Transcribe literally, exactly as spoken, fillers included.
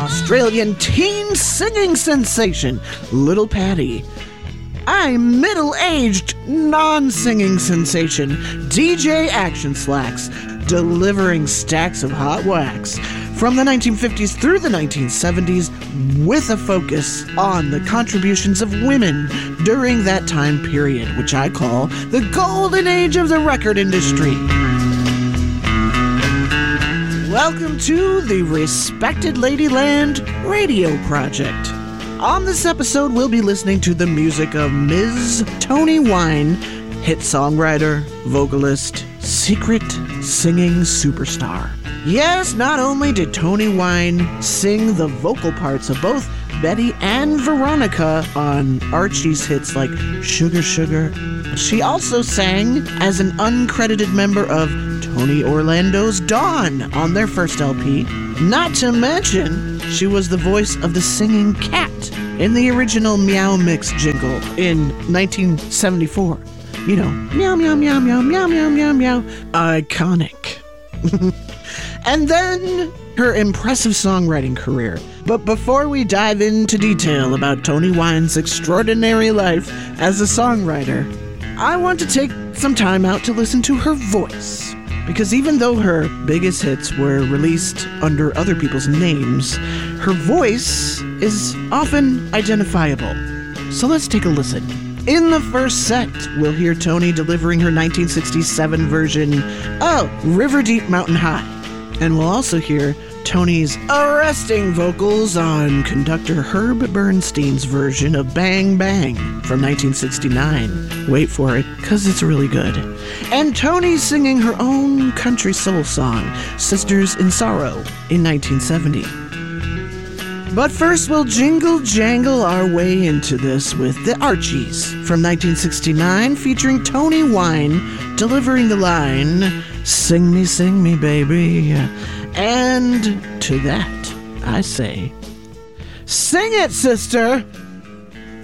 Australian teen singing sensation, Little Pattie. I'm middle-aged, non-singing sensation, D J Action Slacks, delivering stacks of hot wax from the nineteen fifties through the nineteen seventies with a focus on the contributions of women during that time period, which I call the golden age of the record industry. Welcome to the Respected Ladyland Radio Project. On this episode, we'll be listening to the music of Miz Toni Wine, hit songwriter, vocalist, secret singing superstar. Yes, not only did Toni Wine sing the vocal parts of both Betty and Veronica on Archie's hits like Sugar Sugar, she also sang as an uncredited member of Tony Orlando's Dawn on their first L P. Not to mention, she was the voice of the singing cat in the original Meow Mix jingle in nineteen seventy-four. You know, meow, meow, meow, meow, meow, meow, meow, meow. Iconic. And then her impressive songwriting career. But before we dive into detail about Toni Wine's extraordinary life as a songwriter, I want to take some time out to listen to her voice. Because even though her biggest hits were released under other people's names, her voice is often identifiable. So let's take a listen. In the first set, we'll hear Toni delivering her nineteen sixty-seven version of River Deep Mountain High. And we'll also hear Toni's arresting vocals on conductor Herb Bernstein's version of Bang Bang from nineteen sixty-nine. Wait for it, because it's really good. And Toni singing her own country soul song, Sisters in Sorrow, in nineteen seventy. But first, we'll jingle jangle our way into this with the Archies from nineteen sixty-nine, featuring Toni Wine delivering the line, "Sing me, sing me, baby." And to that, I say, sing it, sister!